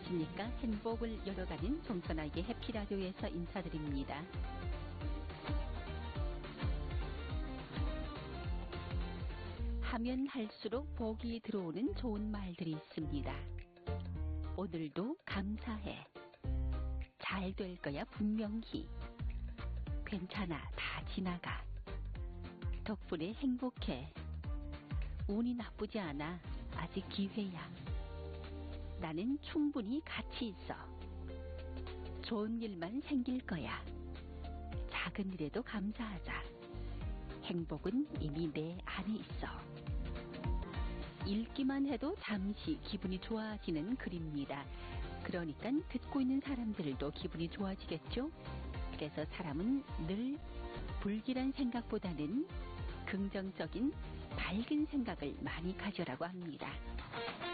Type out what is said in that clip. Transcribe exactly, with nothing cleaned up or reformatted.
안녕하십니까. 행복을 열어가는 정선아에게 해피라디오에서 인사드립니다. 하면 할수록 복이 들어오는 좋은 말들이 있습니다. 오늘도 감사해. 잘 될 거야 분명히. 괜찮아 다 지나가. 덕분에 행복해. 운이 나쁘지 않아. 아직 기회야. 나는 충분히 가치 있어. 좋은 일만 생길 거야. 작은 일에도 감사하자. 행복은 이미 내 안에 있어. 읽기만 해도 잠시 기분이 좋아지는 글입니다. 그러니까 듣고 있는 사람들도 기분이 좋아지겠죠? 그래서 사람은 늘 불길한 생각보다는 긍정적인 밝은 생각을 많이 가져라고 합니다.